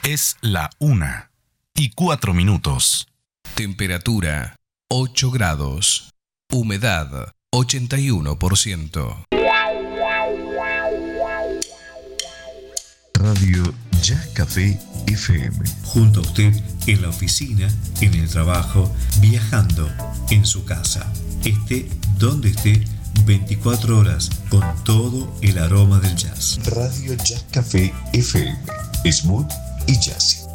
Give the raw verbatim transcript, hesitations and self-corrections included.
Es la una y cuatro minutos. Temperatura ocho grados. Humedad ochenta y uno por ciento. Radio Jazz Café F M. Junto a usted en la oficina, en el trabajo, viajando, en su casa. Esté donde esté, veinticuatro horas con todo el aroma del jazz. Radio Jazz Café F M. Smooth y jazzy.